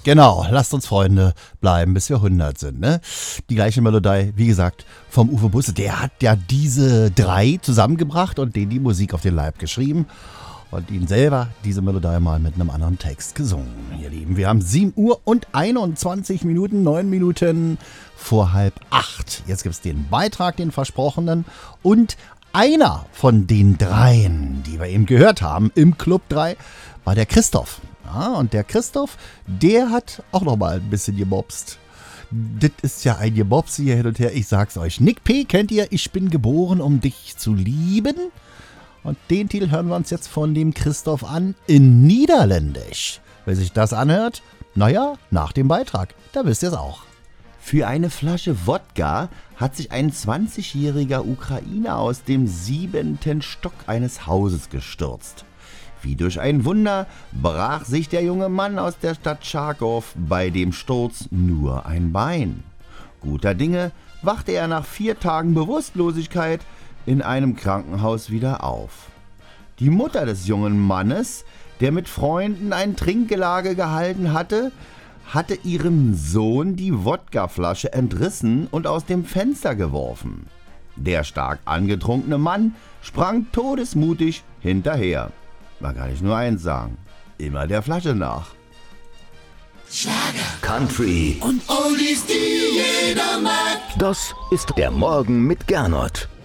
Genau, lasst uns Freunde bleiben, bis wir 100 sind, ne? Die gleiche Melodie, wie gesagt, vom Uwe Busse. Der hat ja diese 3 zusammengebracht und denen die Musik auf den Leib geschrieben. Und ihn selber diese Melodie mal mit einem anderen Text gesungen. Ihr Lieben, wir haben 7 Uhr und 21 Minuten, 9 Minuten vor 7:30. Jetzt gibt es den Beitrag, den versprochenen. Und einer von den 3, die wir eben gehört haben im Club 3, war der Christoph. Ja, und der Christoph, der hat auch noch mal ein bisschen gemobst. Das ist ja ein Gemobs hier hin und her. Ich sag's euch. Nick P. kennt ihr? Ich bin geboren, um dich zu lieben. Und den Titel hören wir uns jetzt von dem Christoph an in Niederländisch. Wer sich das anhört, naja, nach dem Beitrag, da wisst ihr es auch. Für eine Flasche Wodka hat sich ein 20-jähriger Ukrainer aus dem 7. Stock eines Hauses gestürzt. Wie durch ein Wunder brach sich der junge Mann aus der Stadt Charkow bei dem Sturz nur ein Bein. Guter Dinge wachte er nach 4 Tagen Bewusstlosigkeit in einem Krankenhaus wieder auf. Die Mutter des jungen Mannes, der mit Freunden ein Trinkgelage gehalten hatte ihrem Sohn die Wodkaflasche entrissen und aus dem Fenster geworfen. Der stark angetrunkene Mann sprang todesmutig hinterher. Man kann nicht nur eins sagen, immer der Flasche nach. Schlager, Country und Oldies, die jeder mag. Das ist der Morgen mit Gernot.